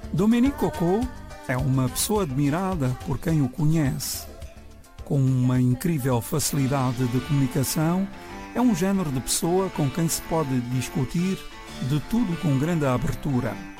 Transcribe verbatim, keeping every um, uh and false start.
Domenico Cocco é uma pessoa admirada por quem o conhece. Com uma incrível facilidade de comunicação, é um género de pessoa com quem se pode discutir de tudo com grande abertura.